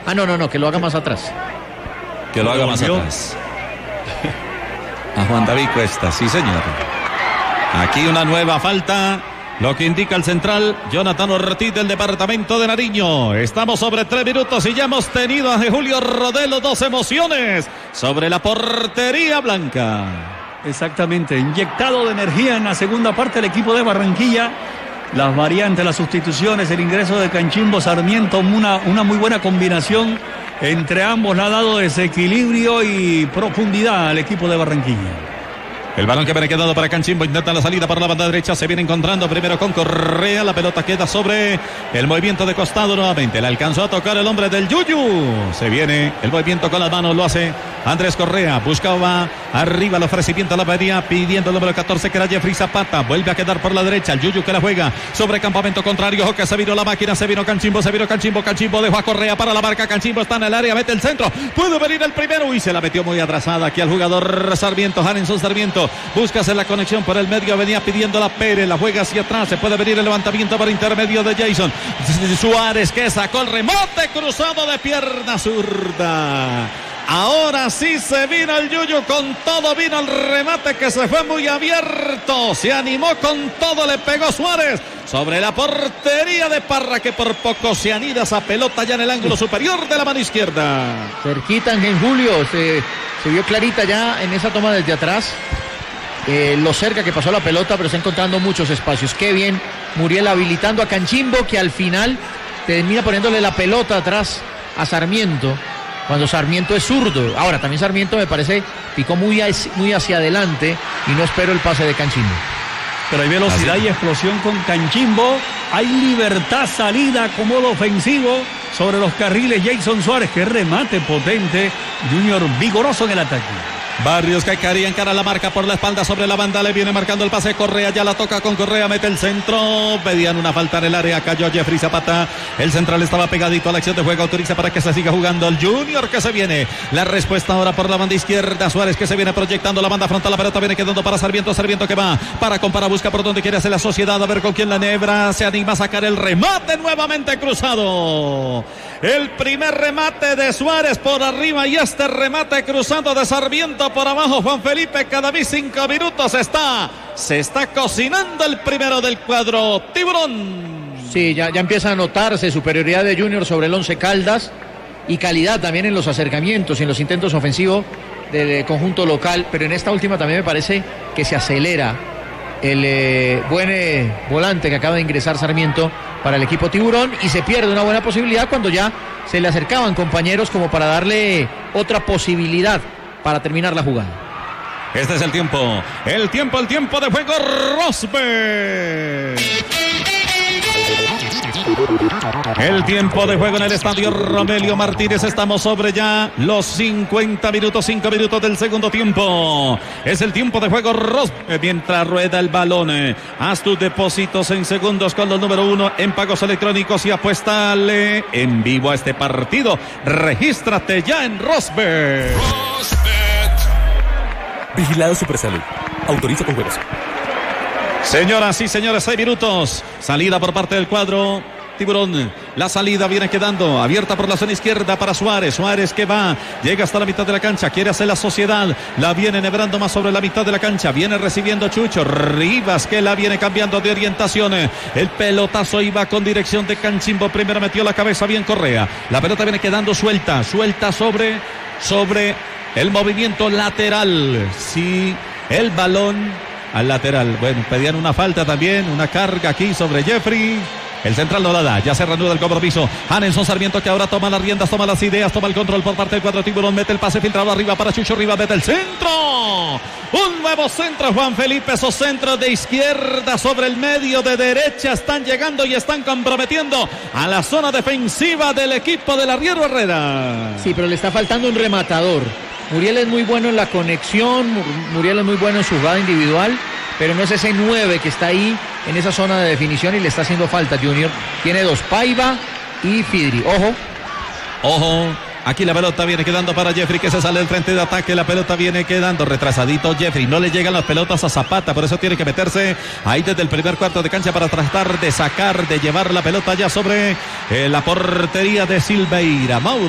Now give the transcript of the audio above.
No, que lo haga más atrás. Que lo haga más atrás. A Juan David Cuesta, sí señor. Aquí una nueva falta, lo que indica el central Jonathan Ortiz del departamento de Nariño. Estamos sobre 3 minutos y ya hemos tenido a Julio Rodelo 2 emociones sobre la portería blanca. Exactamente, inyectado de energía en la segunda parte el equipo de Barranquilla. Las variantes, las sustituciones, el ingreso de Canchimbo, Sarmiento, una muy buena combinación entre ambos. Le ha dado desequilibrio y profundidad al equipo de Barranquilla. El balón que viene quedando para Canchimbo, intenta la salida por la banda derecha, se viene encontrando primero con Correa, la pelota queda sobre el movimiento de costado nuevamente, le alcanzó a tocar el hombre del Yuyu, se viene el movimiento con las manos, lo hace Andrés Correa, buscaba arriba el ofrecimiento, la pedía pidiendo el número 14 que era Jeffrey Zapata, vuelve a quedar por la derecha, el Yuyu que la juega sobre campamento contrario, ojo que se vino la máquina, se vino Canchimbo, Canchimbo dejó a Correa para la marca, Canchimbo está en el área, mete el centro, puede venir el primero y se la metió muy atrasada aquí al jugador Sarmiento, Hanenson Sarmiento. Busca hacer la conexión por el medio, venía pidiendo la Pérez, la juega hacia atrás, se puede venir el levantamiento por intermedio de Jason Suárez que sacó el remate cruzado de pierna zurda. Ahora sí se vino el Yuyu con todo, vino el remate que se fue muy abierto, se animó con todo, le pegó Suárez sobre la portería de Parra que por poco se anida esa pelota ya en el ángulo superior de la mano izquierda. Cerquita en Julio, se vio clarita ya en esa toma desde atrás. Lo cerca que pasó la pelota, pero está encontrando muchos espacios. Qué bien Muriel habilitando a Canchimbo, que al final termina poniéndole la pelota atrás a Sarmiento, cuando Sarmiento es zurdo. Ahora también Sarmiento me parece picó muy hacia adelante y no espero el pase de Canchimbo. Pero hay velocidad y explosión con Canchimbo, hay libertad, salida, acomodo ofensivo sobre los carriles. Jason Suárez, que remate potente, Junior vigoroso en el ataque. Barrios que quería encarar la marca por la espalda sobre la banda, le viene marcando el pase Correa, ya la toca con Correa, mete el centro, pedían una falta en el área, cayó Jeffrey Zapata, el central estaba pegadito a la acción de juego, autoriza para que se siga jugando el Junior que se viene, la respuesta ahora por la banda izquierda, Suárez que se viene proyectando la banda frontal, la pelota viene quedando para Sarmiento que va para comparar, busca por donde quiere hacer la Sociedad, a ver con quién la enhebra, se anima a sacar el remate nuevamente cruzado, el primer remate de Suárez por arriba y este remate cruzado de Sarmiento por abajo. Juan Felipe, cada vez 5 minutos se está cocinando el primero del cuadro Tiburón. Sí, ya empieza a notarse superioridad de Junior sobre el Once Caldas y calidad también en los acercamientos y en los intentos ofensivos del conjunto local, pero en esta última también me parece que se acelera el buen volante que acaba de ingresar Sarmiento para el equipo Tiburón y se pierde una buena posibilidad cuando ya se le acercaban compañeros como para darle otra posibilidad para terminar la jugada. Este es el tiempo de juego. Rosberg. El tiempo de juego en el estadio Romelio Martínez. Estamos sobre ya los 50 minutos, 5 minutos del segundo tiempo. Es el tiempo de juego Rosberg. Mientras rueda el balón, haz tus depósitos en segundos con los número 1 en pagos electrónicos y apuéstale en vivo a este partido. Regístrate ya en Rosberg. Vigilado Supersalud. Autoriza con juegos. Señoras y señores, 6 minutos. Salida por parte del cuadro Tiburón. La salida viene quedando abierta por la zona izquierda para Suárez. Suárez que va, llega hasta la mitad de la cancha, quiere hacer la Sociedad. La viene enhebrando más sobre la mitad de la cancha. Viene recibiendo Chucho Rivas que la viene cambiando de orientación. El pelotazo iba con dirección de Canchimbo. Primero metió la cabeza bien Correa. La pelota viene quedando suelta sobre el movimiento lateral. Sí, el balón al lateral. Bueno, pedían una falta también, una carga aquí sobre Jeffrey. El central no la da, ya se reanuda el compromiso. Hanenson Sarmiento que ahora toma las riendas, toma las ideas, toma el control por parte del cuadro Tiburón. Mete el pase filtrado arriba para Chucho Rivas, mete el centro. Un nuevo centro, Juan Felipe. Esos centros de izquierda sobre el medio de derecha están llegando y están comprometiendo a la zona defensiva del equipo del Arriero Herrera. Sí, pero le está faltando un rematador. Muriel es muy bueno en la conexión, Muriel es muy bueno en su jugada individual, pero no es ese 9 que está ahí en esa zona de definición y le está haciendo falta Junior. Tiene 2, Paiva y Fidri. Ojo. Aquí la pelota viene quedando para Jeffrey que se sale del frente de ataque. La pelota viene quedando retrasadito Jeffrey. No le llegan las pelotas a Zapata. Por eso tiene que meterse ahí desde el primer cuarto de cancha para tratar de sacar, de llevar la pelota ya sobre la portería de Silveira. Mauro.